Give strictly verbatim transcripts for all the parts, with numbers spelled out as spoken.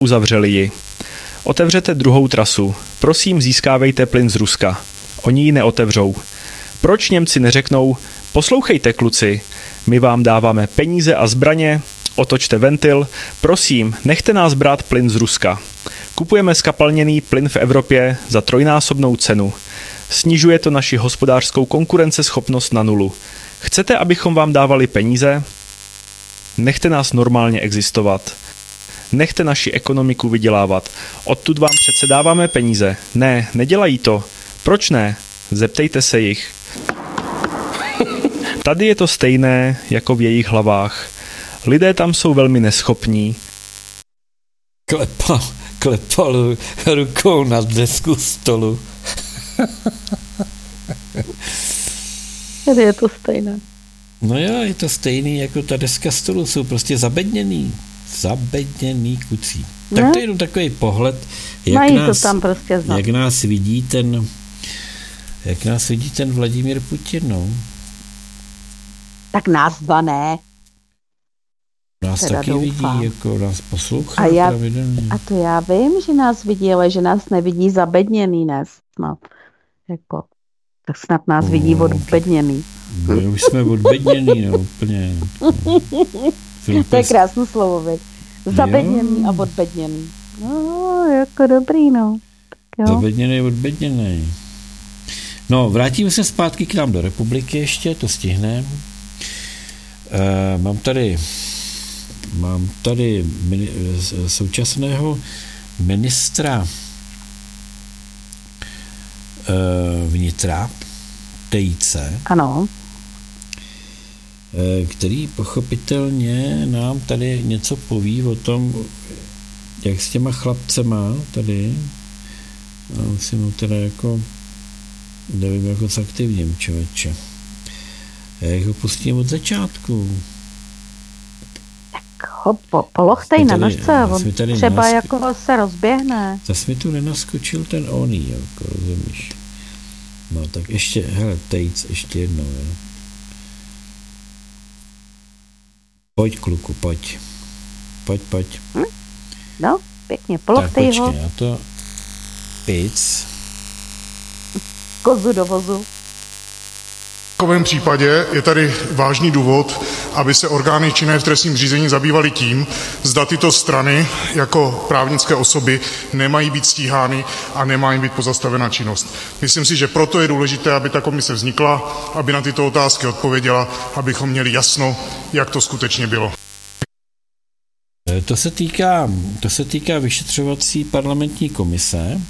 Uzavřeli ji. Otevřete druhou trasu. Prosím, získávejte plyn z Ruska. Oni ji neotevřou. Proč Němci neřeknou, poslouchejte kluci, my vám dáváme peníze a zbraně, otočte ventil, prosím, nechte nás brát plyn z Ruska. Kupujeme skapalněný plyn v Evropě za trojnásobnou cenu. Snižuje to naši hospodářskou konkurenceschopnost na nulu. Chcete, abychom vám dávali peníze? Nechte nás normálně existovat. Nechte naši ekonomiku vydělávat. Odtud vám přece dáváme peníze. Ne, nedělají to. Proč ne? Zeptejte se jich. Tady je to stejné jako v jejich hlavách. Lidé tam jsou velmi neschopní. Klepal, klepal rukou na desku stolu. Tady je to stejné. No jo, je to stejný jako ta deska stolu. Jsou prostě zabedněný. Zabedněný kucí. Tak to je jenom takový pohled, jak Mají nás, to tam prostě jak nás vidí ten jak nás vidí ten Vladimír Putin, no. Tak nás dva ne. Nás teda taky doufám. vidí, jako nás poslouchá A, já, pravidelně. a to já vím, že nás vidí, ale že nás nevidí zabedněný, ne snad. Jako, tak snad nás No, vidí odbedněný. My už jsme odbedněný, no, úplně. To je krásné slovo, věc. Zabedněný jo. A odbedněný. No, jako dobrý, no. Tak jo. Zabedněný, odbedněný. No, vrátíme se zpátky k nám do republiky ještě, to stihneme. E, mám tady mám tady mini, současného ministra e, vnitra Tejce. Ano. E, který pochopitelně nám tady něco poví o tom, jak s těma chlapcema tady. A musím mu teda jako nevím, jako s aktivním, člověče. Jak ho pustím od začátku? Tak ho po, polochtej na nožce, on třeba nask... jako se rozběhne. Zas mi tu nenaskočil ten oný, jako rozumíš. No tak ještě, hele, Tejc, ještě jednou, jo. Pojď, kluku, pojď. Pojď, pojď. Hm? No, pěkně, polochtej tak, ho. Tak počkej, já to pic. Kozu do vozu. V takovém případě je tady vážný důvod, aby se orgány činné v trestním řízení zabývaly tím, zda tyto strany jako právnické osoby nemají být stíhány a nemá jim být pozastavena činnost. Myslím si, že proto je důležité, aby ta komise vznikla, aby na tyto otázky odpověděla, abychom měli jasno, jak to skutečně bylo. To se týká, to se týká vyšetřovací parlamentní komise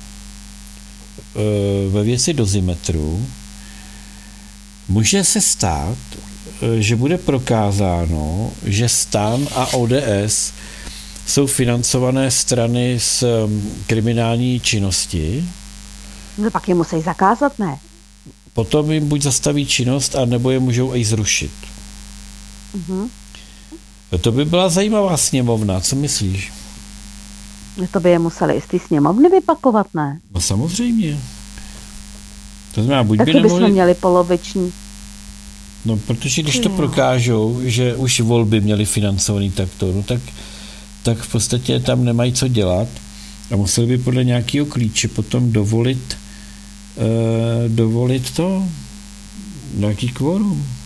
ve věci dozimetru. Může se stát, že bude prokázáno, že STAN a O D S jsou financované strany z kriminální činnosti. No pak je musí zakázat, ne? Potom jim buď zastaví činnost, anebo je můžou i zrušit. Mhm. To by byla zajímavá sněmovna, co myslíš? To by je museli i z té sněmovny vypakovat, ne? No samozřejmě. To znamená, buď taky by nemohli... bychom měli poloviční. No, protože když to prokážou, že už volby měly financovaný takto, no tak, tak v podstatě tam nemají co dělat a museli by podle nějakého klíče potom dovolit uh, dovolit to nějaký kvorum.